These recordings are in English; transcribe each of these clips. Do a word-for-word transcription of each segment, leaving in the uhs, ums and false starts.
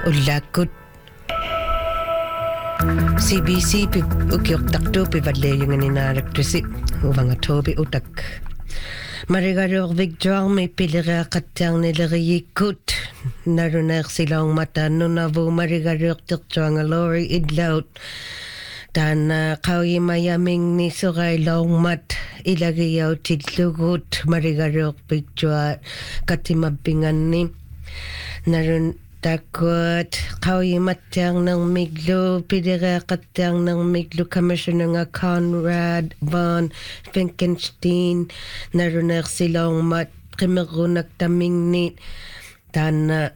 Ullakut C B C pi ukioktaktu pi vadleyungen inaalaktusi uvangatobi utak. Marigaror Victor me pileraaqattiarnileriyikkut naruneersilaungmata nunavu marigaror tirtuangalori idlaut Tana qauyimayamingni surailaungmat ilagiyautilugut marigaror Victor katimabbinganni narun Takot qauyimattiarnang miglu pidereaqattiarnang miglu Commissioner Conrad von Finkenstein naruneersilaungmat qimerrunak tamingni tana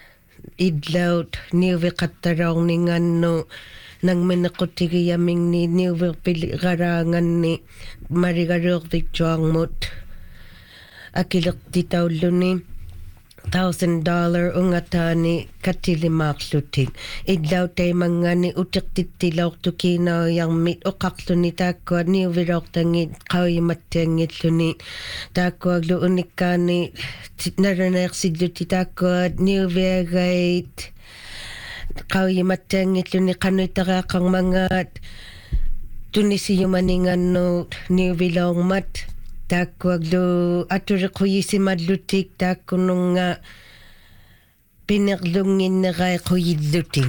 idlaut niuviqattaraorningannu nangmenequtigiamingni niuverpiliqaraanganni marigaruerviktuarmut akilertitaulluni thousand dollar ungatani katilimaaqlutik idlautay mangani utiqtittilaortukina yarmit oqarluni taakkuat niuvilaortangit qauyimattiangilluni taakkuaglu unikkaani naraneersilluti taakkuat niuviagait qauyimattiangilluni qanuitaraaqarmangaat tunisiyumaningannu niuvilaormat Takkuaglu aturiquyisimallutik taakkununga pinerlunginnerai quyillutin.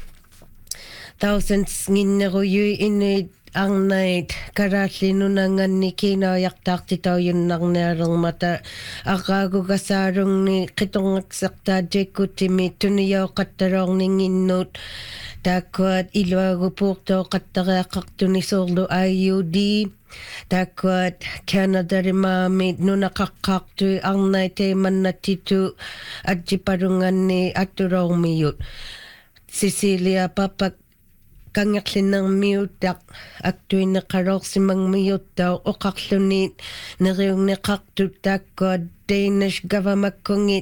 Thousands nginneruyu inuit arnait karaallinunanganni kiinaajaqtaartitauyunnarnialermata aqaagugasaarungni qitongaqsaqtaajikkuttimi tuniyaoqattaloorninginnuut taakkuat iluagupuurtooqattariaqartuni soorlu I U D Takkuat Canada-rimaamit nunaqaqqaartui arnaiteimmannattitu atjiparunganni attuloormiyut Cecilia Papak kangerlinnermiuttaq aktuinneqaloorsimangmiuttau oqarlunit neriungneqartut taakkuat Danish government-kungit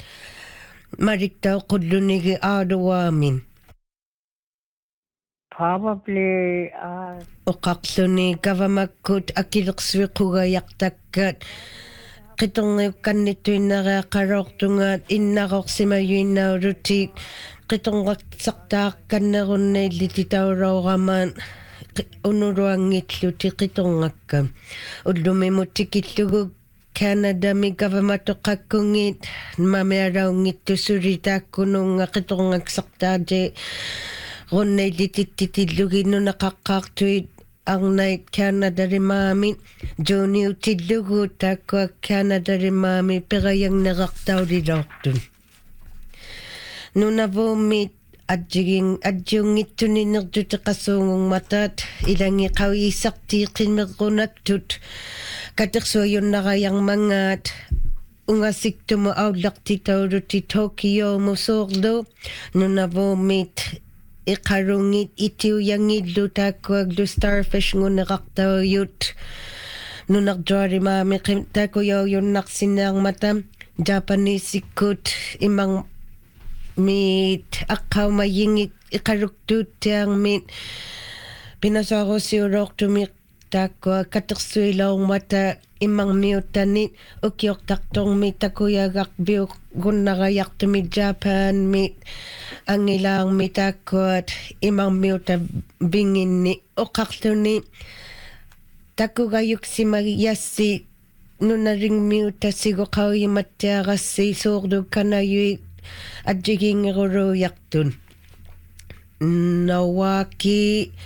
mariktauqullunigi aaluaamin Probably uh oqarluni kavamakkut akileqsuiqugayartakkat qitorniukkannittuinnereaqaloortungaat innaqorsimayuinnaulutik qitornaqsaqtaaqkannerunneillititaulooramaan unuluangilluti qitorngakka ullumimuttikilluguk Canada mi government-oqakkungit mamialaungittusuli taakkununga qitorngaqsaqtaaje Runneilitittitilluginnunaqaqqaartuit arnait Canada-rimaami jooniutillugu taakkua Canada-rimaami perayangnerartauliloortun nunavuumit adjiging adjungittuninertuteqassuungungmataat ilangi qawiissartiiqimmerrunaktut katersuayunnarayarmangaat ungasiktumu aullartitauluti Tokyo musoorlu nunavuumit iqarungit itiuyangillu taakkuaglu starfish nguneqartauyut nunartuarimaami taakuyaujunnarsinearmata Japanese-ikkut imang mit aqqaumayingik iqaluktuuttiarmit pinasoarusiuloortumik taakkua katersuilaungmata imangmiuttanit ukiortartormi takuyagaqbiuq gunnarayartumi Japan mit angilaarmi taakkuat imangmiuta binginni oqarluni takugayuksimayassi nunaringmiuta sigoqauyimattiarassi suurlu kanayui adjigingeruluuyartun Nawaki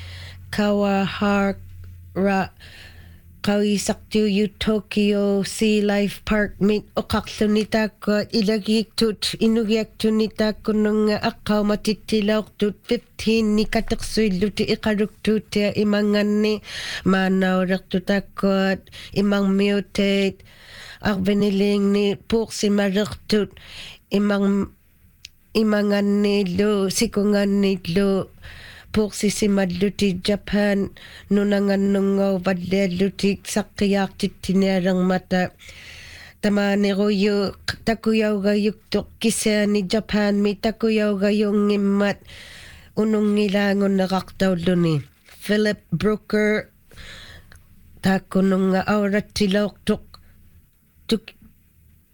Kawahara qawisartuyu Tokyo Sea Life Park mit oqarluni taakkuat ilagiiktut inugiaktuni taakkununga aqqaumatittilaortut fifteen ni katersuilluti iqaluktuuttia imanganni maannaulertu taakkuat imangmiutait arveniliingni puursimalertut imang imanganniillu sikunganniillu puursisimalluti Japan nunangannungau valliallutik saqqiyaartittinialermata tamaaniruyu takuyaugayuktoq kisaani Japan mi takuyaugayungimmat unungilaangunneqartaulluni Philip Brooker taakkununga aurattilaortoq tuk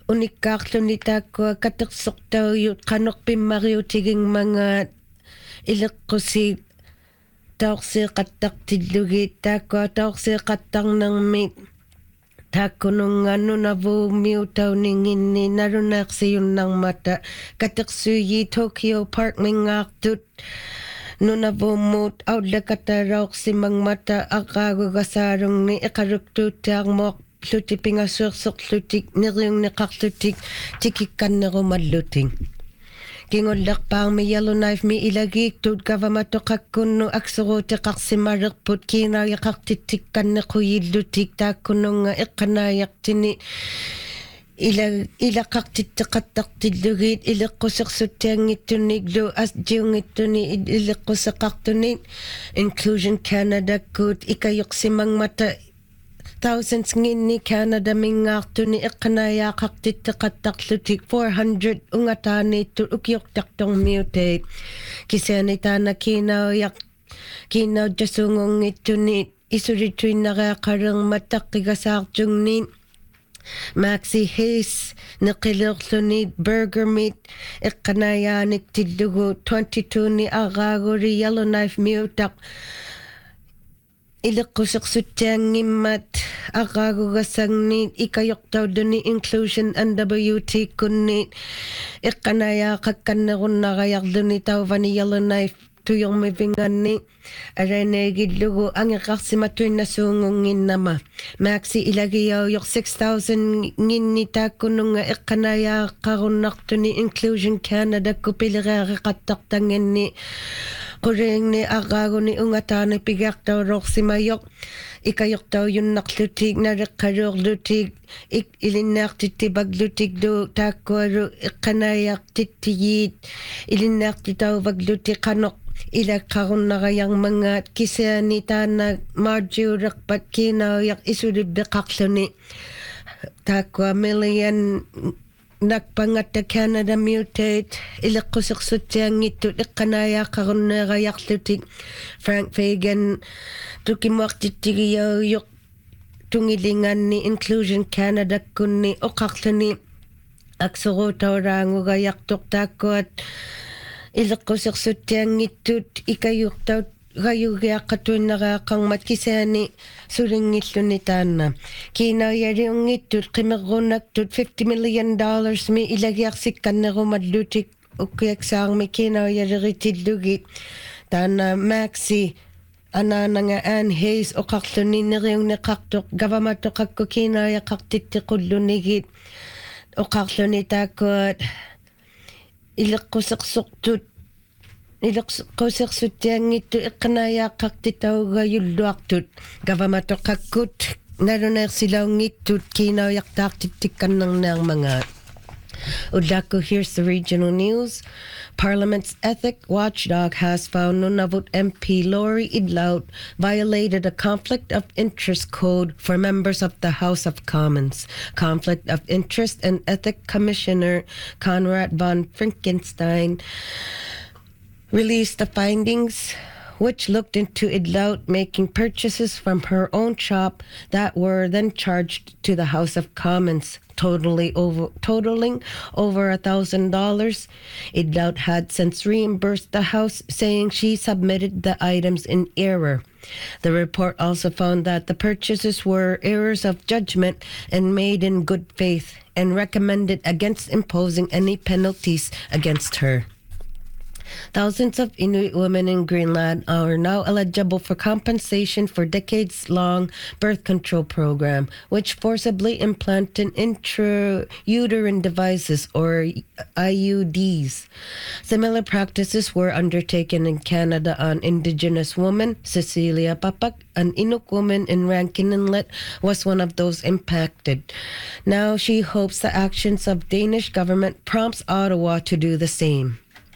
unikkaarluni taakkua katersortauyut qanorpimmariutiging mangaat ileqqusiit taorsiiqattaqtillugiit taakkua taorsiiqattarnermit taakkunungannunavuumiu tauninginni naruneersiunnarmata katersuyi Tokyo Park mingaartut nunavuummuut aullakataraorsimangmata aqaagugasaalungni iqaluktuuttaarmuaq luti pingassuerserlutik neriungneqarlutik tikikkannerumalluting kingullerpaarmi Yellowknife mi ilagiiktut gavamatoqakkunnu akseruutiqarsimalerput kiinaayaqartittikkannequyillutik taakkununga iqqanaayaqtini ila ilaqartitteqattartillugiit ileqqusersuttiangittunik lu asjiungittuni ileqquseqartuni Inclusion Canada-kut ikayoqsimangmata thousands nginni Canada mingaartuni iqqanayaaqartitteqattarlutik four hundred ungataaniittu ukiortartormiutait kisianitaana kiinauyaq kiinaujasungunggittuni isulituinnareaqalermat taqqigasaartungniin Maxi Hayes neqileerluni burger meat iqqanayaaniktillugu twenty-two ni araaguri Yellowknife miutaq ileqquseqsuttiangimmat aqaagugasangniit ikayortauduni Inclusion N W T kunniit iqqanayaaqakkannerunnarayarluni tauvani Yellowknife tuyormivinganni araneegillugu angeqarsimatuinnasuungunginnama Maxi ilagiyaujor six thousand nginni taakkununga iqqanayaaqarunnartuni Inclusion Canada kupilereareqattartanginni quriingni aqaaguni ungataani pigiartaulorsimayoq ikayortaujunnarlutik naleqqaluorlutik ik ilinnaartittipaklutik lu taakkualu iqqanayaaqtittiyiit ilinnaartitauvaklutik qanoq ilaqqarunnarayarmangaat kisiani taana marjuulerpat kiinauyaq isulibbeqarluni taakkua million nakpangatta Canada mutate ileqqusersuttiangittut iqqanayaaqarunneerayarlutik Frank Fagan tukimuartittigiyauyuq tungilinganni Inclusion Canada kunni oqarluni akseruutauraangugayartuq taakkuat ileqqusersuttiangittut ikayurtaut gayugiaqqatuinnereaqarmat kisiani sulingilluni taanna kiinauyaliungittut qimerrunaktut fifty million dollars mi ilagiarsikkannerumallutik ukkiaksaarmi kiinauyaleritillugi taanna Maxi anaananga Ann Hayes oqarluni neriungneqartuq gavamatoqakku kiinauyaqartittiqullunigit oqarluni taakkuat ileqquseqsortut ileqqusersuttiangittu iqqanayaaqartitaugayulluartut gavamatoqakkut naluneersilaungittut kiinauyaqtaartittikkannernearmangaat. Udaku, here's the regional news. Parliament's ethic watchdog has found Nunavut M P Lori Idlaut violated a conflict of interest code for members of the House of Commons. Conflict of Interest and Ethic Commissioner Conrad von Frankenstein released the findings, which looked into Idlaut making purchases from her own shop that were then charged to the House of Commons, totally over, totaling over a thousand dollars. Idlaut had since reimbursed the House, saying she submitted the items in error. The report also found that the purchases were errors of judgment and made in good faith, and recommended against imposing any penalties against her. Thousands of Inuit women in Greenland are now eligible for compensation for decades-long birth control program, which forcibly implanted intrauterine devices, or I U Ds. Similar practices were undertaken in Canada on Indigenous women. Cecilia Papak, an Inuk woman in Rankin Inlet, was one of those impacted. Now she hopes the actions of Danish government prompts Ottawa to do the same.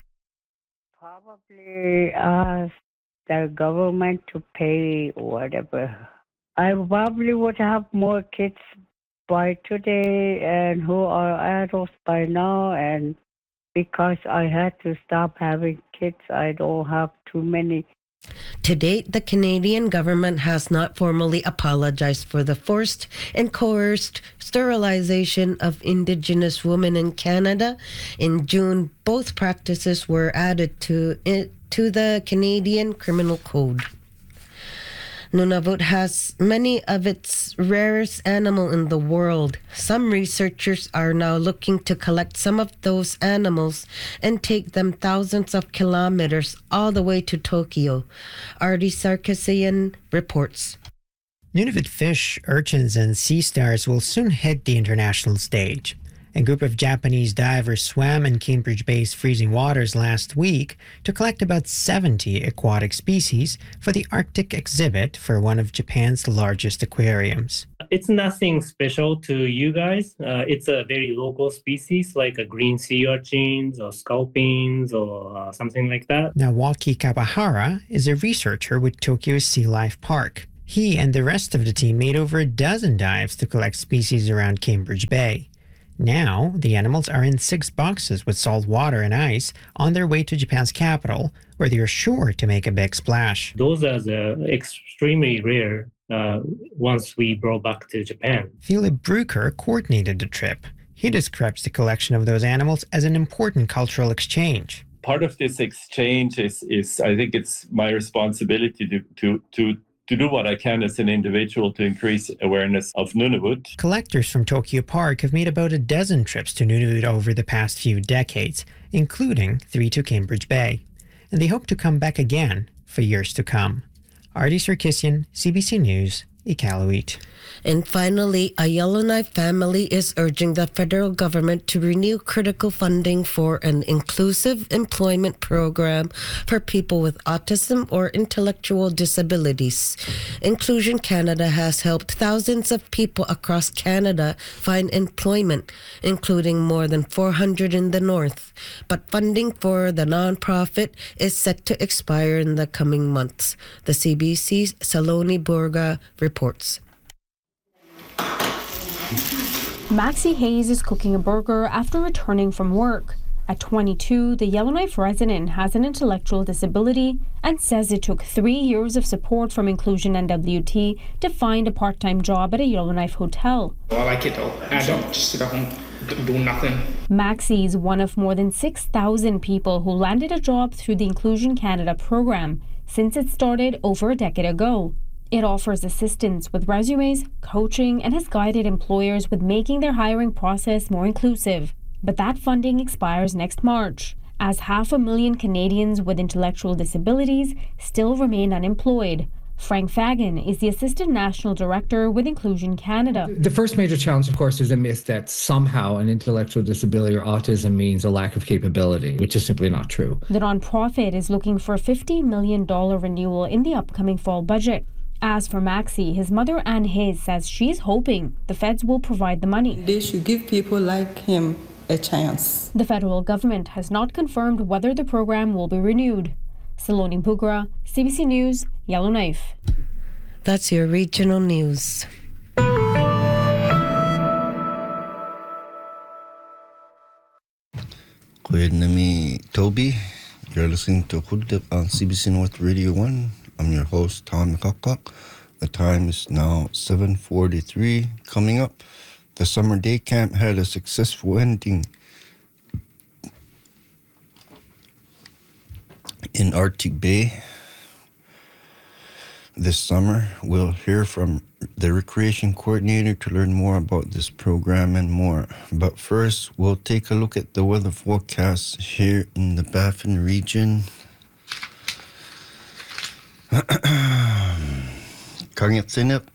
Probably ask the government to pay whatever. I probably would have more kids by today and who are adults by now, and because I had to stop having kids, I don't have too many To date, the Canadian government has not formally apologized for the forced and coerced sterilization of Indigenous women in Canada. In June, both practices were added to, to the Canadian Criminal Code. Nunavut has many of its rarest animals in the world. Some researchers are now looking to collect some of those animals and take them thousands of kilometers all the way to Tokyo. Artie Sarkisian reports. Nunavut fish, urchins, and sea stars will soon hit the international stage. A group of Japanese divers swam in Cambridge Bay's freezing waters last week to collect about seventy aquatic species for the Arctic exhibit for one of Japan's largest aquariums. It's nothing special to you guys. Uh, it's a very local species like a green sea urchins or sculpins or uh, something like that. Nawaki Kabahara is a researcher with Tokyo's Sea Life Park. He and the rest of the team made over a dozen dives to collect species around Cambridge Bay. Now, the animals are in six boxes with salt water and ice on their way to Japan's capital, where they are sure to make a big splash. Those are the extremely rare uh, once we brought back to Japan. Philip Brucker coordinated the trip. He describes the collection of those animals as an important cultural exchange. Part of this exchange is, is I think it's my responsibility to, to, to to do what I can as an individual to increase awareness of Nunavut. Collectors from Tokyo Park have made about a dozen trips to Nunavut over the past few decades, including three to Cambridge Bay. And they hope to come back again for years to come. Artie Sarkisian, C B C News, Iqaluit. And finally, a Yellowknife family is urging the federal government to renew critical funding for an inclusive employment program for people with autism or intellectual disabilities. Inclusion Canada has helped thousands of people across Canada find employment, including more than four hundred in the north. But funding for the nonprofit is set to expire in the coming months. The C B C's Saloni Burga reports. Maxie Hayes is cooking a burger after returning from work. At twenty-two, the Yellowknife resident has an intellectual disability and says it took three years of support from Inclusion N W T to find a part-time job at a Yellowknife hotel. I like it though. I don't just sit at home, do nothing. Maxie is one of more than six thousand people who landed a job through the Inclusion Canada program since it started over a decade ago. It offers assistance with resumes, coaching, and has guided employers with making their hiring process more inclusive. But that funding expires next March, as half a million Canadians with intellectual disabilities still remain unemployed. Frank Fagan is the Assistant National Director with Inclusion Canada. The first major challenge, of course, is a myth that somehow an intellectual disability or autism means a lack of capability, which is simply not true. The nonprofit is looking for a fifty million dollars renewal in the upcoming fall budget. As for Maxie, his mother Ann Hayes says she's hoping the feds will provide the money. They should give people like him a chance. The federal government has not confirmed whether the program will be renewed. Saloni Bugra, C B C News, Yellowknife. That's your regional news. Name Toby. You're listening to Khudip on C B C North Radio one. I'm your host, Tom McCock. The time is now seven forty-three. Coming up, the summer day camp had a successful ending in Arctic Bay this summer. We'll hear from the recreation coordinator to learn more about this program and more. But first, we'll take a look at the weather forecast here in the Baffin region. Kangit sinip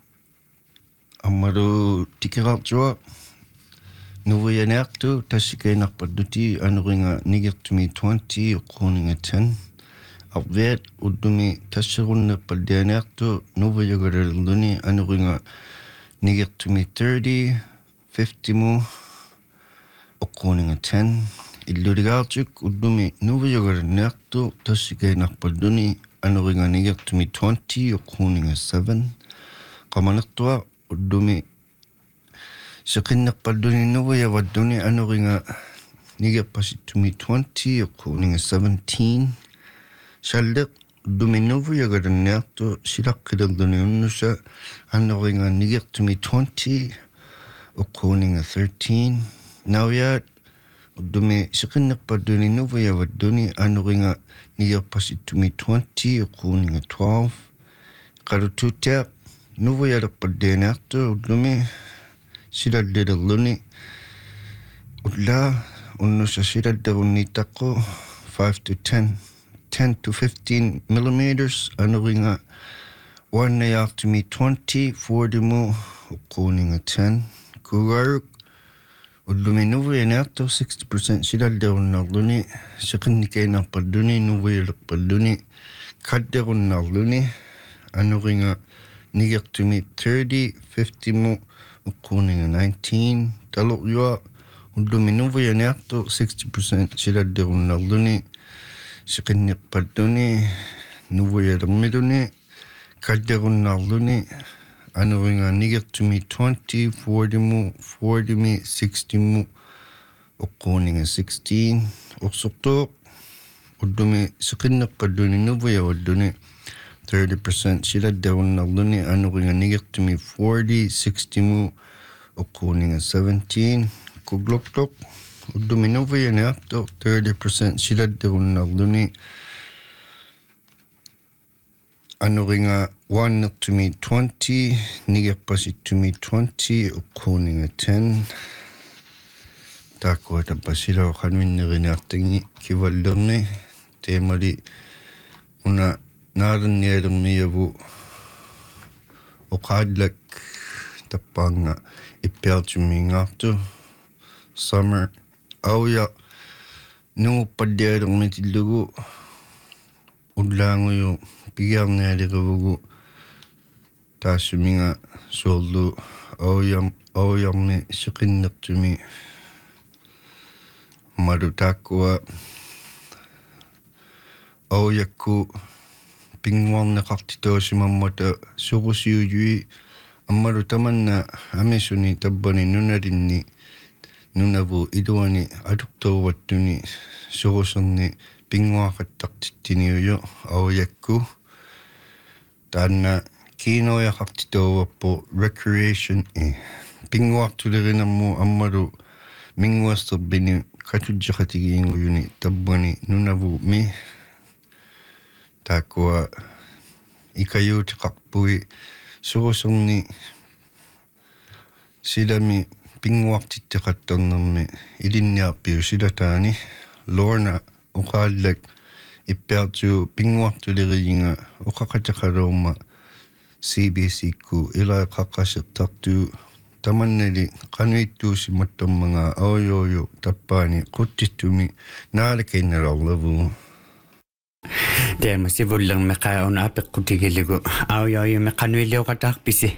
amaru tikirap jua nuvuyanaktu tashike nakpaduti anuringa nigirtumi twenty ukuninga ten abvet udumi tashirun napaldianaktu nuvuyagarilduni anuringa nigirtumi thirty fifty mu ukuninga ten illurigarchuk udumi nuvuyagarnaktu tashike nakpaduni anuringa nigirtumi twenty ukuninga seven qamanaqtua udumi siqinnaqpalluni nuvuya wadduni anuringa nigirpasitumi twenty ukuninga seventeen shalliq Duminuvuyagaraniartu silaqqilerluni unnusa annoringa nigertumi twenty uqquuninga thirteen nauyat dumi siqinnerpaduni nuvuyavadduni annoringa nigerpasittumi twenty uqquuninga twelve qarututiaq nuvuyalerpaddianiartu dumi silallilerluni ulla unnusa silallerunniittaqqu five to ten ten to fifteen millimeters annoringa warnayaartumi twenty fortimu uqquuninga ten kugaruk ullumi nuvuyaniartu sixty percent silallerunnarluni siqinnikeenarpalluni nuvuyalerpalluni kadderunnarluni annoringa nigertumi thirty fiftimu uqquuninga nineteen taluqyua ullumi nuvuyaniartu sixty percent silallerunnarluni siqinniqpalluni nuvuyalermiluni kadderunnarluni annoringa nigertumi twenty fortimu fortimi sixtimu uqquuninga sixteen ursortuuq ullumi siqinneqpalluni nuvuyavalluni thirty percent silallerunnarluni annoringa nigertumi forty sixtimu uqquuninga seventeen kugloktok ullumi nuvuyaniartu thirty percent silallerunnarluni annoringa wannertumi twenty nigerpasittumi twenty uqquuninga ten taakua tappasilau qanuinneriniartangi kivallerni teemali una naarannialermiavu uqaallak tappaanga ippiartumiingaartu summer auya nunguppaddialermitillugu ullaanguyu pigiarnialerivugu taassuminga suorlu auyam auyarni siqinnertumi malu taakkua auyakku pinguarneqartituusimammata surusiujui ammalu tamanna amisuni tabbani nunalinni nunavu iluani aduktoruvattuni suruserni pinguaqattaqtittiniuyu auyakku taanna kiinoyaqartituuvappu recreation e pinguartulerinammu ammalu minguasterbini katujjaqatigiinguyuni tabbani nunavu mi taakua ikayuutiqarpui suruserni silami pinguartitteqattarnermi ilinniarpiu silataani Lorna uqaallak ippiartuu pinguartuleriginga uqaqataqaluuma C B C ku ila qaqqasertartu tamannali qanuittuusimattarmanga aoyoyo tappaani quttitumi naalakinnalorlavu Teema sivullermeqa una apeqqutigilugu aoyoyumi qanuiliuqataarpisi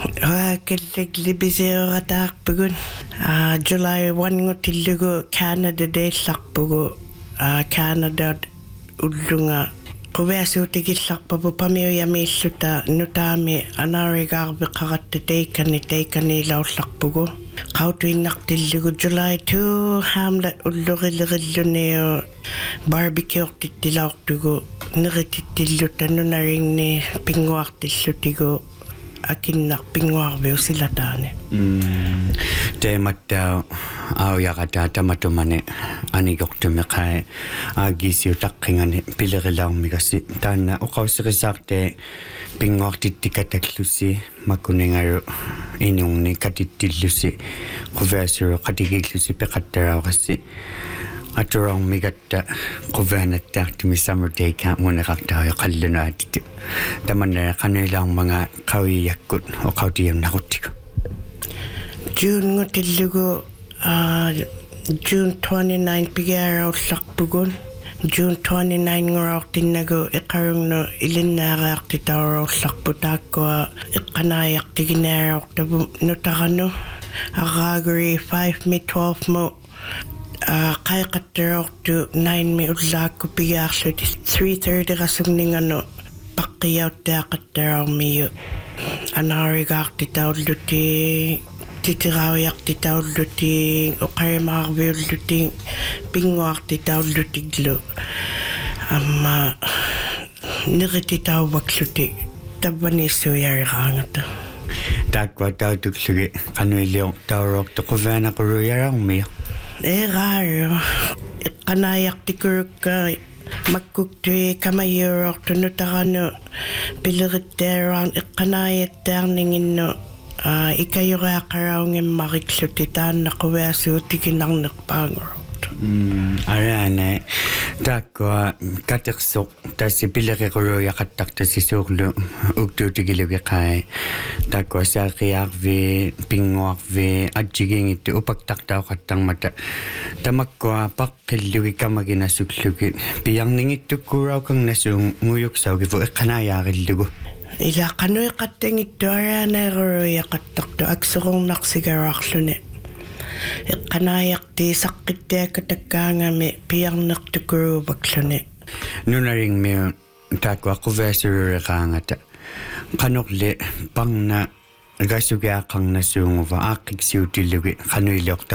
Kelleglibisiorataarpugun July first ngutillugu Canada Day-llarpugu Canada ullunga quviasuutigillarpapu pamiuyamiilluta nutaami anaarigaarpeqaratta teikani teikaniilaullarpugu qautuinnartillugu July second haamlat ullurilerilluniu barbecue-ortittilaortugu neritittilluta nunaringni pinguartillutigu akinnar pinguarviu silataani teematta auyaqata tamatumane anigortumeqai aagisiu taqqingani pilerilaarmigasi taanna uqausserisaarte pinguartittikatakllusi makuningaru inungni katittillusi quviasuru qatigillusi peqattaraaqassi aturormigatta quvianattaartumi summer day camp muneqartaayo qallunaatitu tamanna qanuilaarmanga qawiyakkut oqautiamnaquttiku June ngutillugu June twenty-ninth pigiaraullarpugun June twenty-ninth nguraortinnagu iqarungnu ilinnaariartitauruullarpu taakkua iqqanaajartiginaaraortapu nutaranu araaguri five mi twelve mu qaiqattaraortu nine mi ullaakku pigiaarluti three thirty qasugninganu paqqiyautteaqattaraarmiyu anaarigaartitaulluti titirauyartitaulluti uqarimaarviulluti pinguartitaullutiglu amma nirititāuaksluti tavvanissuuyariraangata taakwa tautuksugi qanuilior tauroortoquvaanaquruyaraumia eeraario iqqanaayartikurukka makkuktui kamayuroortunu taranu pilerittaaraan iqqanaayattaarninginnu ikayuraaqaraungimmarikluti taannaquvaasuutikinarnerpaanguru Arane takwa katerso tasi pileriquruyaqattartasisuurlu uktuutigilugiqai takwa saaqiarvi pinguarvi atjigingittu upaktartauqattarmata tamakwa paqqillugi kamaginasuklugi piarningittukkuuraukannasuun nguyuksaugivu iqqanaayaaqillugu ila qanuiqattangittu araanaeruruyaqattartu aksorunarsigararluni iqqanaayaqti saqqittiakka takkaangami piarnertukuruupakluni nunaringmiu taakwa quvaasurureqaangata qanorli parna gasugiaaqarnasuunguva aaqiksiutillugi qanuiliorta